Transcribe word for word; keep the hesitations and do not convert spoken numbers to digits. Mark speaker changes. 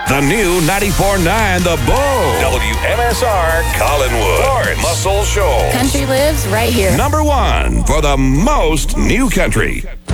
Speaker 1: The new ninety-four point nine The Bull. W M S R Collinwood. Lawrence Muscle Shoals.
Speaker 2: Country lives right here.
Speaker 1: Number one for the most new country.